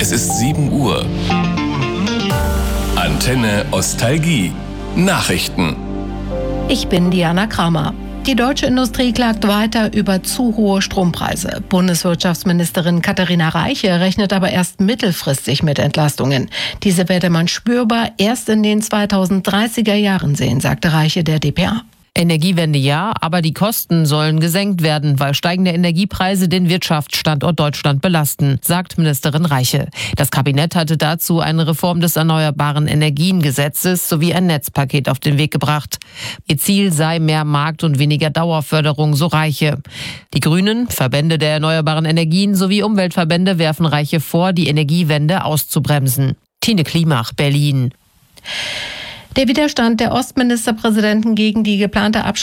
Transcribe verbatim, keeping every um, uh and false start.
Es ist sieben Uhr. Antenne Ostalgie. Nachrichten. Ich bin Diana Kramer. Die deutsche Industrie klagt weiter über zu hohe Strompreise. Bundeswirtschaftsministerin Katharina Reiche rechnet aber erst mittelfristig mit Entlastungen. Diese werde man spürbar erst in den zweitausenddreißiger Jahren sehen, sagte Reiche der D P A. Energiewende ja, aber die Kosten sollen gesenkt werden, weil steigende Energiepreise den Wirtschaftsstandort Deutschland belasten, sagt Ministerin Reiche. Das Kabinett hatte dazu eine Reform des Erneuerbaren Energiengesetzes sowie ein Netzpaket auf den Weg gebracht. Ihr Ziel sei mehr Markt- und weniger Dauerförderung, so Reiche. Die Grünen, Verbände der erneuerbaren Energien sowie Umweltverbände werfen Reiche vor, die Energiewende auszubremsen. Tine Klimach, Berlin. Der Widerstand der Ostministerpräsidenten gegen die geplante Abschaffung